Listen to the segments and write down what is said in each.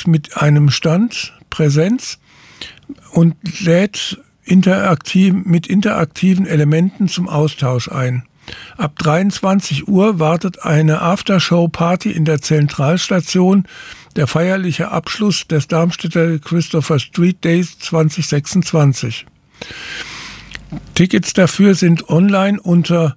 zeigt mit einem Stand Präsenz und lädt mit interaktiven Elementen zum Austausch ein. Ab 23 Uhr wartet eine Aftershow-Party in der Zentralstation, der feierliche Abschluss des Darmstädter Christopher Street Days 2026. Tickets dafür sind online unter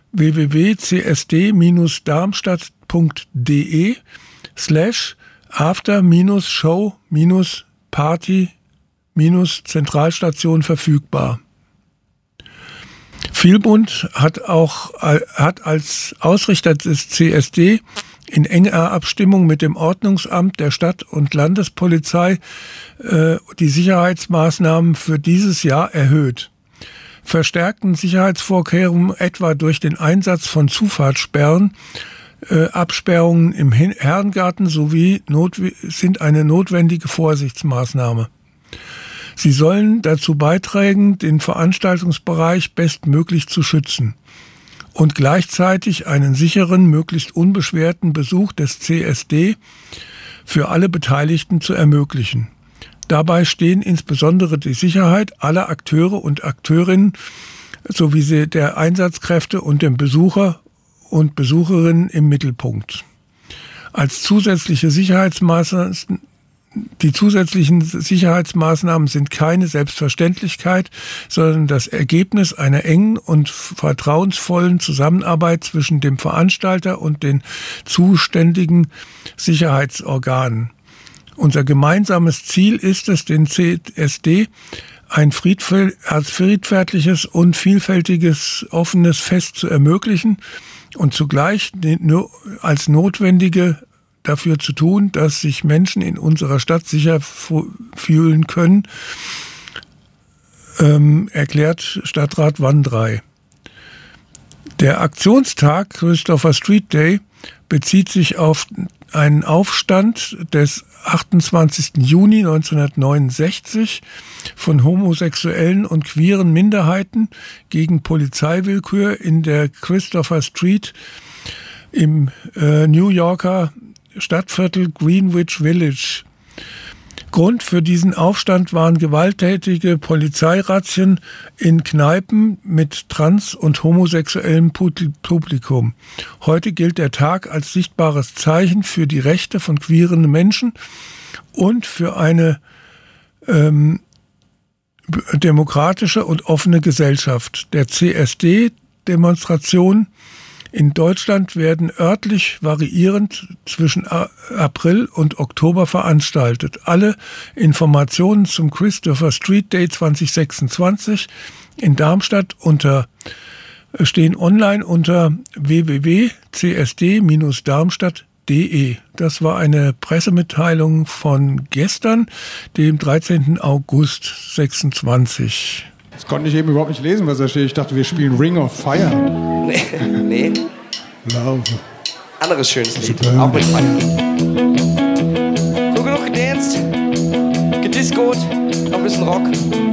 www.darmstadt.de/after-show-party-Zentralstation verfügbar. Vielbund hat als Ausrichter des CSD in enger Abstimmung mit dem Ordnungsamt der Stadt- und Landespolizei die Sicherheitsmaßnahmen für dieses Jahr erhöht. Verstärkten Sicherheitsvorkehrungen, etwa durch den Einsatz von Zufahrtssperren, Absperrungen im Herrengarten sind eine notwendige Vorsichtsmaßnahme. Sie sollen dazu beitragen, den Veranstaltungsbereich bestmöglich zu schützen und gleichzeitig einen sicheren, möglichst unbeschwerten Besuch des CSD für alle Beteiligten zu ermöglichen. Dabei stehen insbesondere die Sicherheit aller Akteure und Akteurinnen sowie der Einsatzkräfte und dem Besucher und Besucherinnen im Mittelpunkt. Die zusätzlichen Sicherheitsmaßnahmen sind keine Selbstverständlichkeit, sondern das Ergebnis einer engen und vertrauensvollen Zusammenarbeit zwischen dem Veranstalter und den zuständigen Sicherheitsorganen. Unser gemeinsames Ziel ist es, den CSD als friedfertiges und vielfältiges offenes Fest zu ermöglichen und zugleich als notwendige dafür zu tun, dass sich Menschen in unserer Stadt sicher fühlen können, erklärt Stadtrat Wandrei. Der Aktionstag Christopher Street Day bezieht sich auf einen Aufstand des 28. Juni 1969 von homosexuellen und queeren Minderheiten gegen Polizeiwillkür in der Christopher Street im New Yorker Stadtviertel Greenwich Village. Grund für diesen Aufstand waren gewalttätige Polizeirazzien in Kneipen mit trans- und homosexuellem Publikum. Heute gilt der Tag als sichtbares Zeichen für die Rechte von queeren Menschen und für eine demokratische und offene Gesellschaft. Der CSD-Demonstration in Deutschland werden örtlich variierend zwischen April und Oktober veranstaltet. Alle Informationen zum Christopher Street Day 2026 in Darmstadt stehen online unter www.csd-darmstadt.de. Das war eine Pressemitteilung von gestern, dem 13. August 26. Das konnte ich eben überhaupt nicht lesen, was da steht. Ich dachte, wir spielen Ring of Fire. Nee. Love. Anderes schönes Lied. Auch mit Fire. So, genug gedanced, gediscoed, noch ein bisschen Rock.